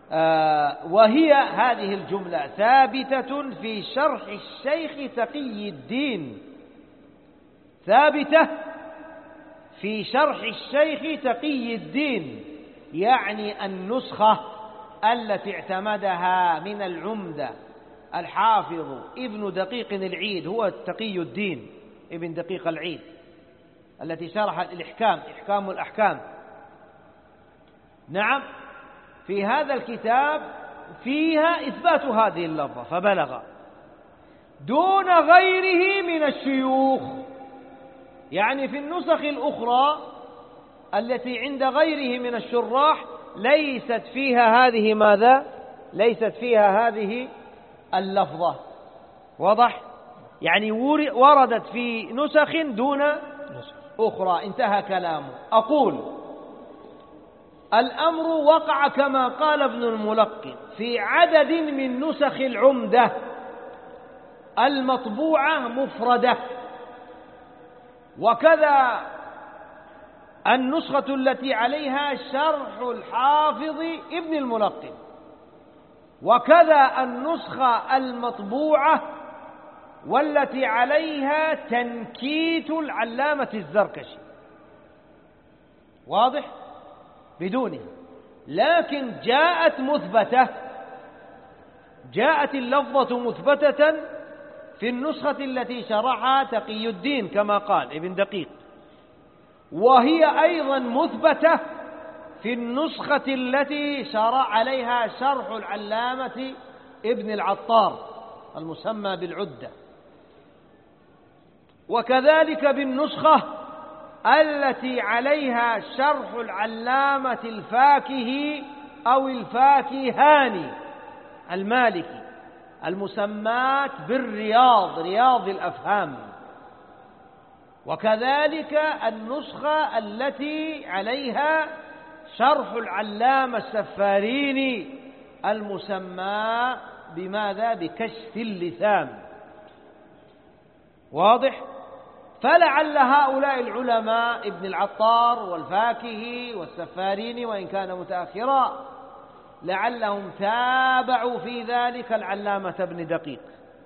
وهي هذه الجملة ثابتة في شرح الشيخ تقي الدين، ثابتة في شرح الشيخ تقي الدين، يعني النسخة التي اعتمدها من العمدة الحافظ ابن دقيق العيد، هو تقي الدين ابن دقيق العيد التي شرح الإحكام، إحكام الأحكام. نعم، في هذا الكتاب فيها إثبات هذه اللفظة فبلغ دون غيره من الشيوخ، يعني في النسخ الأخرى التي عند غيره من الشراح ليست فيها هذه ماذا؟ ليست فيها هذه اللفظة. واضح؟ يعني وردت في نسخ دون أخرى. انتهى كلامه. أقول الأمر وقع كما قال ابن الملقن في عدد من نسخ العمدة المطبوعة مفردة، وكذا النسخة التي عليها شرح الحافظ ابن الملقن، وكذا النسخة المطبوعة والتي عليها تنكيت العلامة الزركشي. واضح؟ بدونها، لكن جاءت مثبتة، جاءت اللفظة مثبتة في النسخة التي شرحها تقي الدين كما قال ابن دقيق، وهي أيضا مثبتة في النسخة التي شرع عليها شرح العلامة ابن العطار المسمى بالعدة، وكذلك بالنسخة التي عليها شرح العلامة الفاكهي أو الفاكهاني المالكي المسمات بالرياض، رياض الأفهام، وكذلك النسخة التي عليها شرح العلامة السفاريني المسمى بماذا؟ بكشف اللثام. واضح؟ فلعل هؤلاء العلماء ابن العطار والفاكهي والسفاريني وإن كان متأخرا لعلهم تابعوا في ذلك العلامة ابن دقيق،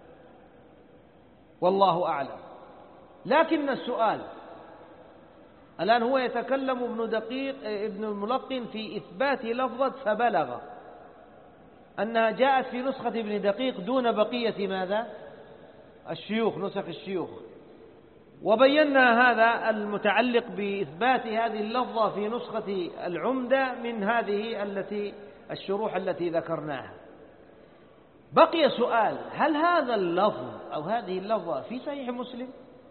والله أعلم. لكن السؤال الآن هو يتكلم ابن الملقن في إثبات لفظة فبلغ أنها جاءت في نسخة ابن دقيق دون بقية ماذا؟ الشيوخ، نسخ الشيوخ، وبينا هذا المتعلق بإثبات هذه اللفظة في نسخة العمدة من هذه الشروح التي ذكرناها. بقي سؤال: هل هذا اللفظ أو هذه اللفظة في صحيح مسلم؟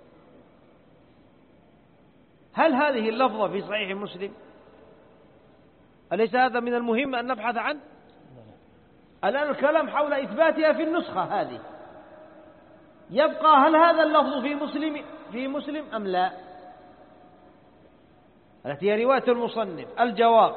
هل هذه اللفظة في صحيح مسلم؟ أليس هذا من المهم أن نبحث عنه؟ الآن الكلام حول إثباتها في النسخة هذه، يبقى هل هذا اللفظ في مسلم أم لا؟ التي هي رواية المصنف. الجواب: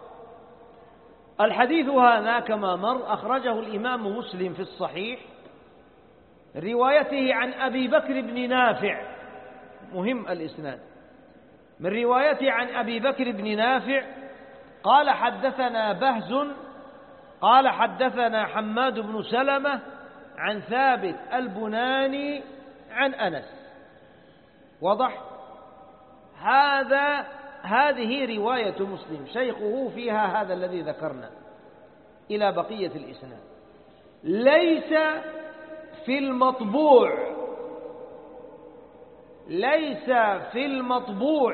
الحديث هذا كما مر أخرجه الإمام مسلم في الصحيح روايته عن أبي بكر بن نافع، مهم الإسناد، من روايته عن أبي بكر بن نافع قال حدثنا بهز قال حدثنا حماد بن سلمة عن ثابت البناني عن أنس. وضح؟ هذه رواية مسلم، شيخه فيها هذا الذي ذكرنا إلى بقية الإسناد. ليس في المطبوع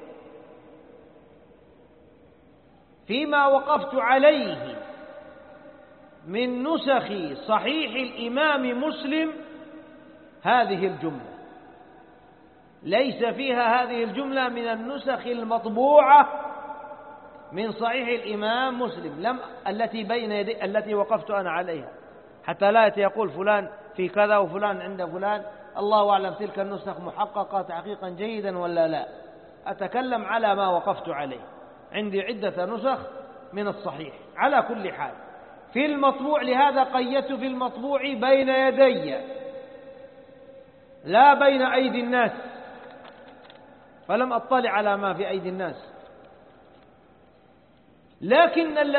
فيما وقفت عليه من نسخ صحيح الإمام مسلم هذه الجملة، ليس فيها هذه الجملة من النسخ المطبوعة من صحيح الإمام مسلم التي بين يدي التي وقفت أنا عليها، حتى لا يقول فلان في كذا وفلان عند فلان. الله أعلم تلك النسخ محققة تحقيقا جيدا ولا لا. أتكلم على ما وقفت عليه، عندي عدة نسخ من الصحيح. على كل حال في المطبوع، لهذا قيدت في المطبوع بين يدي لا بين أيدي الناس، فلم أطلع على ما في أيدي الناس. لكن